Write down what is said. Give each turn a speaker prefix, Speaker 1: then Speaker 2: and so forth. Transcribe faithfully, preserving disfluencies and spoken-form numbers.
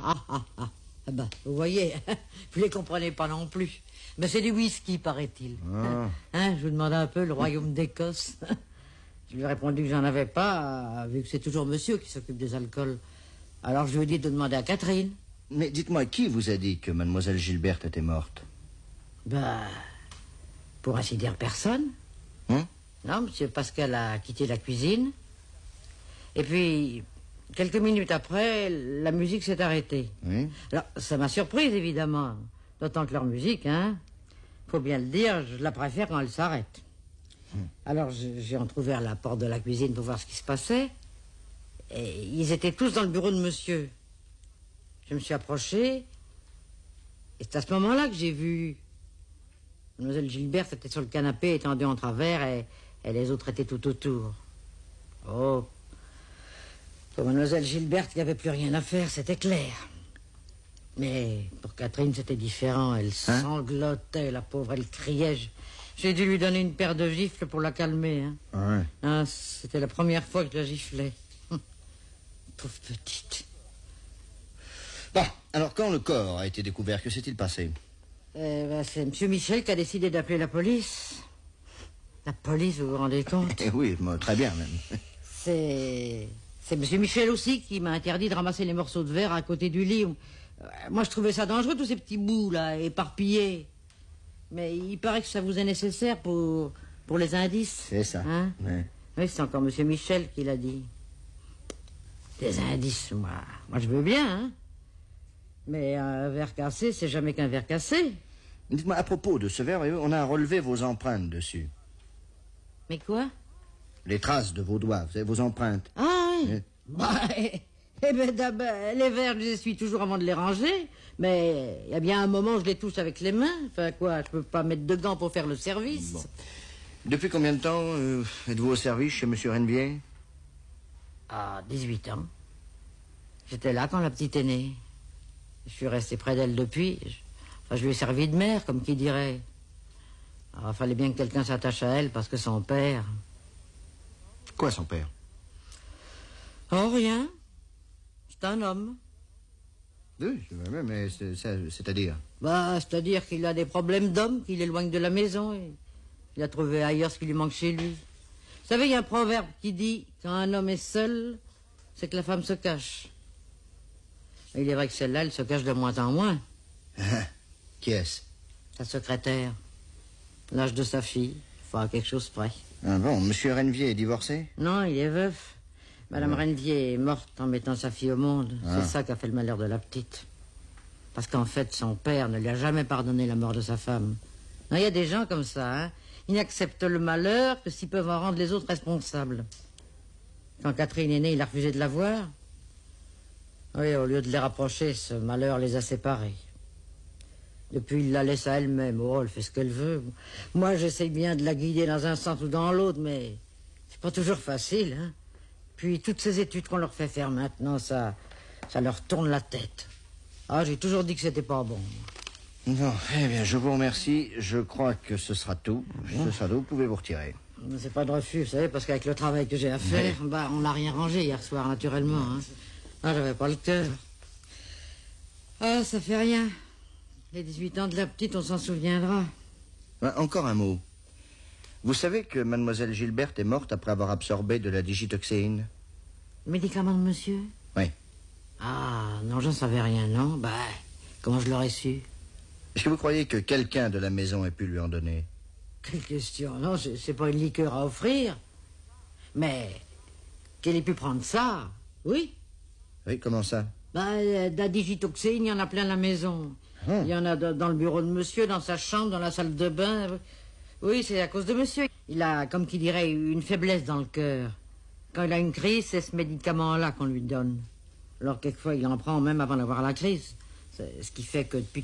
Speaker 1: Ah, ah, ah. Ah ben, vous voyez, vous les comprenez pas non plus. Mais c'est du whisky, paraît-il.
Speaker 2: Ah.
Speaker 1: Hein, je vous demandais un peu le royaume d'Écosse. Je lui ai répondu que j'en avais pas, vu que c'est toujours monsieur qui s'occupe des alcools. Alors je lui ai dit de demander à Catherine.
Speaker 2: Mais dites-moi, qui vous a dit que mademoiselle Gilberte était morte?
Speaker 1: Ben, pour ainsi dire, personne.
Speaker 2: Hein?
Speaker 1: Non, monsieur Pascal a quitté la cuisine. Et puis, quelques minutes après, la musique s'est arrêtée.
Speaker 2: Oui.
Speaker 1: Alors, ça m'a surprise, évidemment. D'autant que leur musique, hein, faut bien le dire, je la préfère quand elle s'arrête. Hum. Alors, j'ai entrouvert la porte de la cuisine pour voir ce qui se passait. Et ils étaient tous dans le bureau de monsieur. Je me suis approché. Et c'est à ce moment-là que j'ai vu... Mademoiselle Gilberte était sur le canapé, étendue en travers, et, et les autres étaient tout autour. Oh, pour Mademoiselle Gilberte, il n'y avait plus rien à faire, c'était clair. Mais pour Catherine, c'était différent. Elle hein? sanglotait, la pauvre, elle criait. J'ai dû lui donner une paire de gifles pour la calmer. Hein.
Speaker 2: Ouais.
Speaker 1: Ah, c'était la première fois que je la giflais. Hum. Pauvre petite.
Speaker 2: Bon, alors quand le corps a été découvert, que s'est-il passé?
Speaker 1: Euh, bah, c'est M. Michel qui a décidé d'appeler la police. La police, vous vous rendez compte?
Speaker 2: Eh oui, moi, très bien même.
Speaker 1: C'est... C'est M. Michel aussi qui m'a interdit de ramasser les morceaux de verre à côté du lit. Euh, moi, je trouvais ça dangereux, tous ces petits bouts, là, éparpillés. Mais il paraît que ça vous est nécessaire pour, pour les indices.
Speaker 2: C'est ça.
Speaker 1: Hein?
Speaker 2: Ouais.
Speaker 1: Oui, c'est encore M. Michel qui l'a dit. Des indices, moi, moi je veux bien, hein. Mais un verre cassé, c'est jamais qu'un verre cassé.
Speaker 2: Dites-moi, à propos de ce verre, on a relevé vos empreintes dessus.
Speaker 1: Mais quoi?
Speaker 2: Les traces de vos doigts, vous savez, vos empreintes.
Speaker 1: Ah oui,
Speaker 2: oui.
Speaker 1: Bah, eh, eh ben, d'abord, les verres, je les essuie toujours avant de les ranger. Mais il y a bien un moment, je les touche avec les mains. Enfin, quoi, je peux pas mettre de gants pour faire le service.
Speaker 2: Bon. Depuis combien de temps euh, êtes-vous au service chez M. Rennevier?
Speaker 1: Ah, dix-huit ans. J'étais là quand la petite est née. Je suis resté près d'elle depuis. Je... Enfin, je lui ai servi de mère, comme qui dirait. Alors, il fallait bien que quelqu'un s'attache à elle, parce que son père...
Speaker 2: Quoi, son père?
Speaker 1: Oh, rien. C'est un homme.
Speaker 2: Oui, mais c'est-à-dire?
Speaker 1: Bah, c'est-à-dire qu'il a des problèmes d'homme, qu'il éloigne de la maison. Et il a trouvé ailleurs ce qui lui manque chez lui. Vous savez, il y a un proverbe qui dit, quand un homme est seul, c'est que la femme se cache. Et il est vrai que celle-là, elle se cache de moins en moins.
Speaker 2: Qui est-ce?
Speaker 1: Sa secrétaire. L'âge de sa fille. Enfin, quelque chose près.
Speaker 2: Ah bon, M. Rennevier est divorcé?
Speaker 1: Non, il est veuf. Madame ah. Rennevier est morte en mettant sa fille au monde. Ah. C'est ça qui a fait le malheur de la petite. Parce qu'en fait, son père ne lui a jamais pardonné la mort de sa femme. Il y a des gens comme ça, hein. Ils n'acceptent le malheur que s'ils peuvent en rendre les autres responsables. Quand Catherine est née, il a refusé de la voir. Oui, au lieu de les rapprocher, ce malheur les a séparés. Depuis, il la laisse à elle-même. Oh, elle fait ce qu'elle veut. Moi, j'essaye bien de la guider dans un sens ou dans l'autre, mais c'est pas toujours facile, hein. Puis, toutes ces études qu'on leur fait faire maintenant, ça, ça leur tourne la tête. Ah, j'ai toujours dit que c'était pas bon.
Speaker 2: Non, eh bien, je vous remercie. Je crois que ce sera tout. Bon. Ce sera tout, vous pouvez vous retirer.
Speaker 1: C'est pas de refus, vous savez, parce qu'avec le travail que j'ai à faire, oui. bah, on n'a rien rangé hier soir, naturellement, hein. Ah, j'avais pas le cœur. Ah, ça fait rien. Les dix-huit ans de la petite, on s'en souviendra.
Speaker 2: Ben, encore un mot. Vous savez que mademoiselle Gilberte est morte après avoir absorbé de la digitoxéine?
Speaker 1: Le médicament de monsieur?
Speaker 2: Oui.
Speaker 1: Ah, non, j'en savais rien, non? Bah, comment je l'aurais su?
Speaker 2: Est-ce que vous croyez que quelqu'un de la maison ait pu lui en donner?
Speaker 1: Quelle question? Non, c'est pas une liqueur à offrir. Mais qu'elle ait pu prendre ça, oui.
Speaker 2: Oui, comment ça?
Speaker 1: Bah, de la digitoxine, il y en a plein à la maison. Hum. Il y en a dans le bureau de monsieur, dans sa chambre, dans la salle de bain. Oui, c'est à cause de monsieur. Il a, comme qui dirait, une faiblesse dans le cœur. Quand il a une crise, c'est ce médicament-là qu'on lui donne. Alors, quelquefois, il en prend même avant d'avoir la crise. C'est ce qui fait que depuis